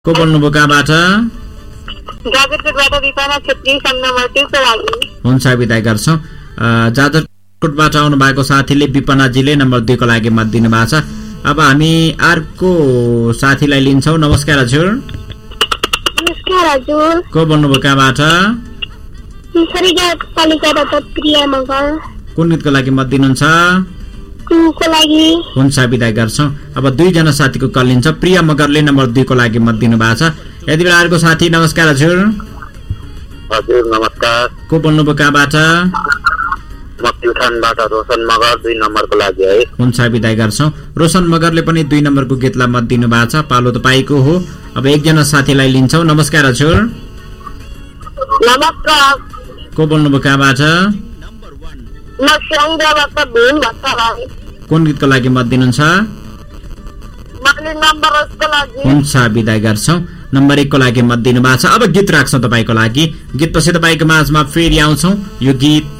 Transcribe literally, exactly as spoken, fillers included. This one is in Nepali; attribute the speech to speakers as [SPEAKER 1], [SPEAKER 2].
[SPEAKER 1] को बोल्नुभयो कहाँबाट?
[SPEAKER 2] जाजरकोटबाट विपना छेत्री सम नम्बर दुई को लागि।
[SPEAKER 1] हुन्छ विदाई गर्छौँ। जाजरकोटबाट आउनु भएको साथीले विपनाजीले नम्बर दुई को लागि मत दिनु भएको छ। अब हामी अर्को साथीलाई लिन्छौँ। नमस्कार हजुर।
[SPEAKER 2] नमस्कार हजुर।
[SPEAKER 1] को बोल्नुभयो कहाँबाट?
[SPEAKER 2] प्रिया मगर।
[SPEAKER 1] कुन गीतको लागि मत दिनुहुन्छ?
[SPEAKER 2] को लागि।
[SPEAKER 1] हुन्छ विदाई गर्छौँ। अब दुईजना साथीको कल लिन्छ। प्रिया मगरले नम्बर दुई को लागि मत दिनु भएको छ। यति बेला अर्को साथी। नमस्कार हजुर।
[SPEAKER 3] हजुर नमस्कार।
[SPEAKER 1] को बोल्नुभयो कहाँबाट?
[SPEAKER 3] म प्युठानबाट रोशन मगर दुई नम्बरको लागि है।
[SPEAKER 1] हुन्छ विदाई गर्छौँ। रोशन मगरले पनि दुई नम्बरको गीतलाई मत दिनु भएको छ। पालो तपाईँको हो। अब एकजना साथीलाई लिन्छौँ। नमस्कार हजुर।
[SPEAKER 2] नमस्कार।
[SPEAKER 1] को बोल्नुभयो कहाँबाट?
[SPEAKER 2] म स्याङ्जाबाट भीम भट्टराई।
[SPEAKER 1] कुन गीतको लागि मत दिनुहुन्छ?
[SPEAKER 2] मैले नम्बर एक को लागि।
[SPEAKER 1] हुन्छ विदाई गर्छौँ। नम्बर एक को लागि मत दिनु भएको छ। अब गीत राख्छौँ तपाईँको लागि। गीतपछि तपाईँको माझमा फेरि आउँछौँ। यो गीत